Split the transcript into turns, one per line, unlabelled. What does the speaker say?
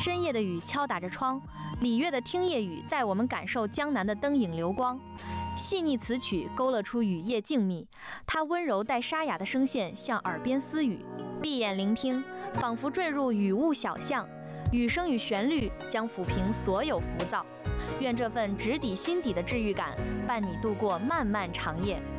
深夜的雨敲打着窗，李悦的听夜雨带我们感受江南的灯影流光。细腻词曲勾勒出雨夜静谧，它温柔带沙哑的声线向耳边私语。闭眼聆听，仿佛坠入雨雾小巷，雨声与旋律将抚平所有浮躁。愿这份直抵心底的治愈感，伴你度过漫漫长夜。